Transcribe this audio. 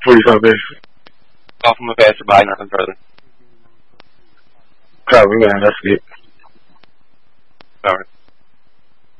45 minutes. Off from a passerby, nothing further. Copy, man. That's it. All right.